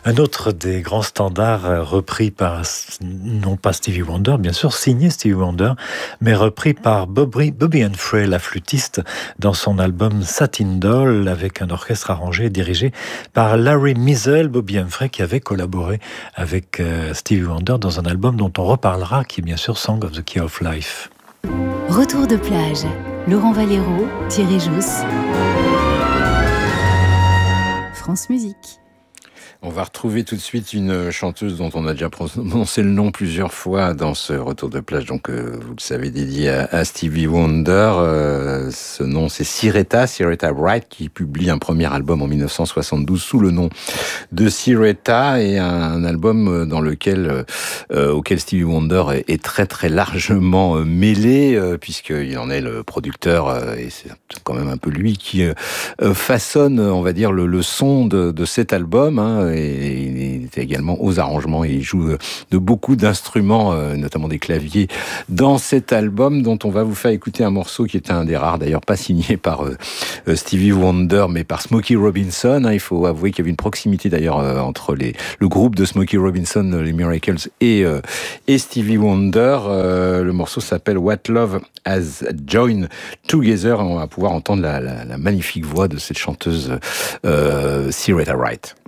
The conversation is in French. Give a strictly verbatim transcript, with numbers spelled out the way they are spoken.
Un autre des grands standards euh, repris par, non pas Stevie Wonder, bien sûr, signé Stevie Wonder, mais repris par Bobby, Bobby Humphrey, la flûtiste, dans son album Satin Doll, avec un orchestre arrangé et dirigé par Larry Mizell. Bobby Humphrey qui avait collaboré avec euh, Stevie Wonder dans un album dont on reparlera, qui est bien sûr Song of the Key of Life. Retour de plage, Laurent Valero, Thierry Jousse, France Musique. On va retrouver tout de suite une chanteuse dont on a déjà prononcé le nom plusieurs fois dans ce retour de plage, donc euh, vous le savez, dédié à, à Stevie Wonder. Euh, ce nom, c'est Siretta, Siretta Wright, qui publie un premier album en dix-neuf cent soixante-douze sous le nom de Siretta, et un, un album dans lequel, euh, auquel Stevie Wonder est, est très très largement euh, mêlé, euh, puisqu'il en est le producteur, euh, et c'est quand même un peu lui qui euh, façonne, on va dire, le, le son de, de cet album, hein. Et il est également aux arrangements et il joue de beaucoup d'instruments, notamment des claviers, dans cet album dont on va vous faire écouter un morceau qui est un des rares, d'ailleurs pas signé par Stevie Wonder mais par Smokey Robinson. Il faut avouer qu'il y avait une proximité d'ailleurs entre les, le groupe de Smokey Robinson, les Miracles, et, et Stevie Wonder. Le morceau s'appelle What Love Has Joined Together. On va pouvoir entendre la, la, la magnifique voix de cette chanteuse euh, Siretta Wright.